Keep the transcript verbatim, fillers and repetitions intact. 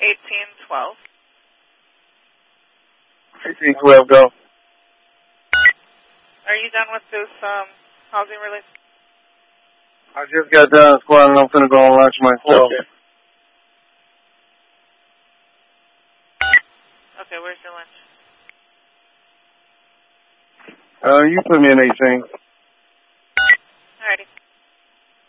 eighteen twelve. eighteen twelve, go. Are you done with this um, housing release? I just got done, squad, and I'm finna go on lunch myself. Okay. Okay, where's your lunch? Uh, you put me in eighteen.